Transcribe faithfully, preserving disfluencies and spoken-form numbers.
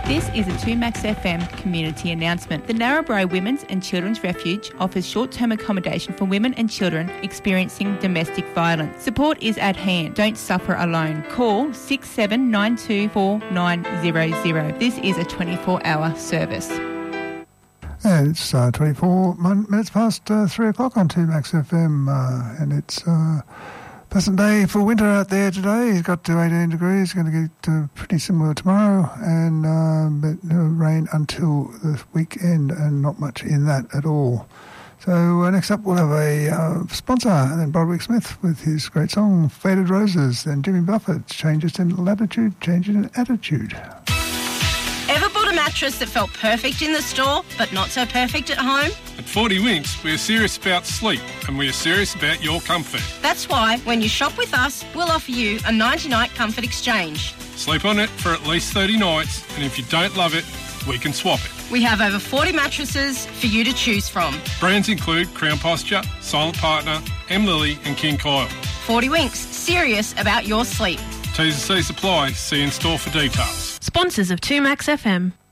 This is a two Max F M community announcement. The Narrabri Women's and Children's Refuge offers short-term accommodation for women and children experiencing domestic violence. Support is at hand. Don't suffer alone. Call six seven nine two four nine zero zero. This is a twenty-four hour service. And it's uh, twenty-four minutes past uh, three o'clock on two Max F M, uh, and it's uh, pleasant day for winter out there today. It's got to eighteen degrees, going to get uh, pretty similar tomorrow, and uh, but uh, rain until the weekend, and not much in that at all. So uh, next up we'll have a uh, sponsor, and then Broderick Smith with his great song Faded Roses, then Jimmy Buffett, Changes in Latitude, Changes in Attitude. Ever bought a mattress that felt perfect in the store but not so perfect at home? At forty Winks, we are serious about sleep and we are serious about your comfort. That's why when you shop with us, we'll offer you a ninety-night comfort exchange. Sleep on it for at least thirty nights, and if you don't love it, we can swap it. We have over forty mattresses for you to choose from. Brands include Crown Posture, Silent Partner, M. Lily and King Coil. forty Winks, serious about your sleep. T's and C's apply. See in store for details. Sponsors of two Max F M.